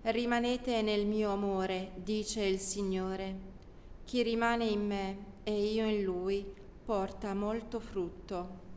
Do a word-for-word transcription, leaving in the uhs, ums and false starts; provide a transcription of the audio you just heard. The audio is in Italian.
Rimanete nel mio amore, dice il Signore. Chi rimane in me e io in lui porta molto frutto,